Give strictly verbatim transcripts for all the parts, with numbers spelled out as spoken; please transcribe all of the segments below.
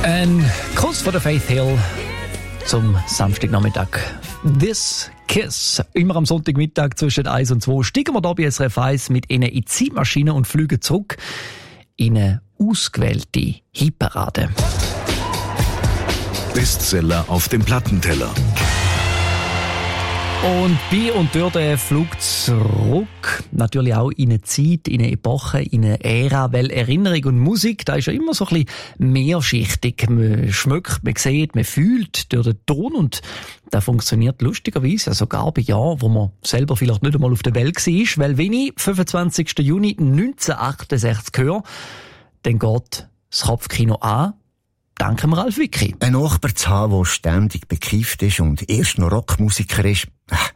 Ein Kuss von der Faith Hill zum Samstagnachmittag. This Kiss. Immer am Sonntagmittag zwischen eins und zwei steigen wir hier bei S R F eins mit Ihnen in die Zeitmaschine und fliegen zurück in eine ausgewählte Hitparade. Bestseller auf dem Plattenteller. Und bei und durch den Flug zurück natürlich auch in eine Zeit, in eine Epoche, in eine Ära, weil Erinnerung und Musik, da ist ja immer so ein bisschen mehrschichtig. Man schmeckt, man sieht, man fühlt durch den Ton und das funktioniert lustigerweise sogar bei Jahren, wo man selber vielleicht nicht einmal auf der Welt war, weil wenn ich fünfundzwanzigsten Juni neunzehnhundertachtundsechzig höre, dann geht das Kopfkino an. Danke mir, Ralf Wicki. Ein Nachbar zu haben, der ständig bekifft ist und erst noch Rockmusiker ist,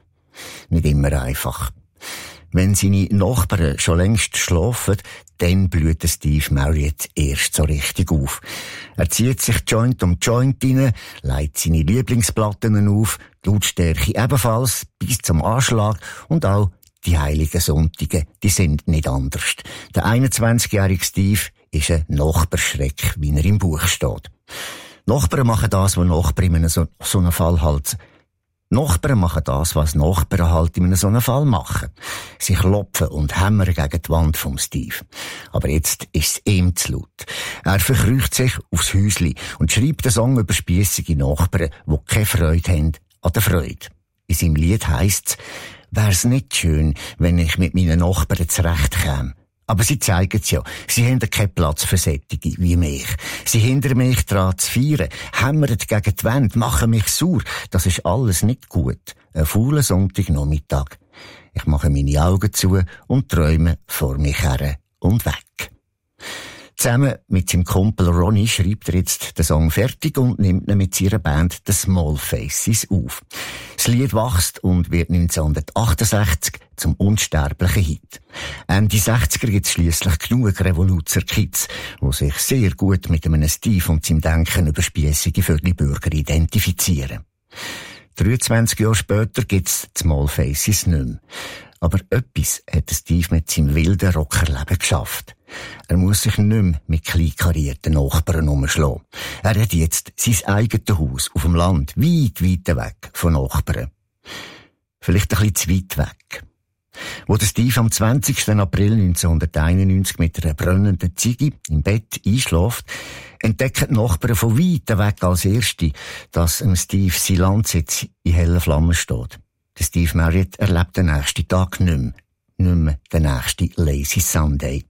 nicht immer einfach. Wenn seine Nachbarn schon längst schlafen, dann blüht Steve Marriott erst so richtig auf. Er zieht sich Joint um Joint rein, legt seine Lieblingsplatten auf, die Lautstärke ebenfalls bis zum Anschlag und auch die heiligen Sonntage, die sind nicht anders. Der einundzwanzigjährige Steve ist ein Nachbarschreck, wie er im Buch steht. Nachbarn machen das, was Nachbarn in einem so, so einem Fall halt... Nachbarn machen das, was Nachbarn halt in einem so einem Fall machen. Sie klopfen und hämmern gegen die Wand vom Steve. Aber jetzt ist es ihm zu laut. Er verkrücht sich aufs Häusli und schreibt einen Song über spiessige Nachbarn, die keine Freude haben an der Freude. In seinem Lied heisst es, wär's nicht schön, wenn ich mit meinen Nachbarn zurechtkäme. Aber sie zeigen es ja. Sie haben keinen Platz für Sättige wie mich. Sie hindern mich daran zu feiern, hämmern gegen die Wände, machen mich sauer. Das ist alles nicht gut. Ein fauler Sonntagnachmittag. Ich mache meine Augen zu und träume vor mich her und weg. Zusammen mit seinem Kumpel Ronnie schreibt er jetzt den Song fertig und nimmt ihn mit seiner Band The Small Faces auf. Das Lied wächst und wird neunzehnhundertachtundsechzig zum unsterblichen Hit. Ende sechziger gibt es schliesslich genug Revoluzer-Kids, die sich sehr gut mit einem Steve und seinem Denken über spiessige Vögelbürger identifizieren. dreiundzwanzig Jahre später gibt es die Small Faces nicht mehr. Aber etwas hat Steve mit seinem wilden Rockerleben geschafft. Er muss sich nicht mehr mit kleinkarierten Nachbarn umschlagen. Er hat jetzt sein eigenes Haus auf dem Land, weit, weit weg von Nachbarn. Vielleicht ein bisschen zu weit weg. Wo der Steve am zwanzigsten April neunzehnhunderteinundneunzig mit einer brennenden Ziege im Bett einschläft, entdecken die Nachbarn von weit weg als Erste, dass im Steve sein Landsitz in hellen Flammen steht. Der Steve Marriott erlebt den nächsten Tag nicht mehr. Nicht mehr den nächsten Lazy Sunday.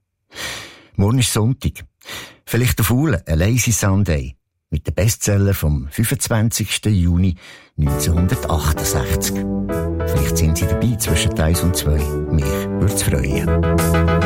Morgen ist Sonntag. Vielleicht der Faule, ein Lazy Sunday. Mit dem Bestseller vom fünfundzwanzigsten Juni neunzehnhundertachtundsechzig. Vielleicht sind Sie dabei zwischen eins und zwei. Mich würde es freuen.